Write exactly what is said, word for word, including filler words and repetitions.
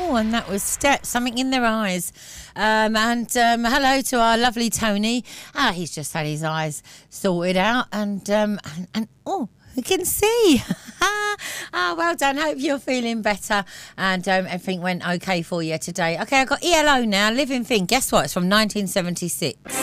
Oh, and that was Step, Something in Their Eyes. Um, and um, hello to our lovely Tony. Ah, he's just had his eyes sorted out. And, um, and, and oh, we can see. Ah, well done. Hope you're feeling better and um, everything went okay for you today. Okay, I've got E L O now, Living Thing. Guess what? It's from nineteen seventy-six.